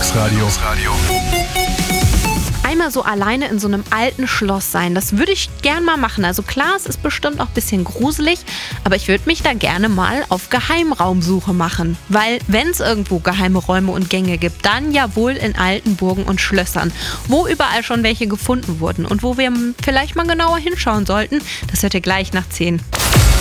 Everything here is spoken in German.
Volksradio. Einmal so alleine in so einem alten Schloss sein, das würde ich gern mal machen. Also klar, es ist bestimmt auch ein bisschen gruselig, aber ich würde mich da gerne mal auf Geheimraumsuche machen. Weil wenn es irgendwo geheime Räume und Gänge gibt, dann ja wohl in alten Burgen und Schlössern, wo überall schon welche gefunden wurden und wo wir vielleicht mal genauer hinschauen sollten. Das hört ihr gleich nach 10.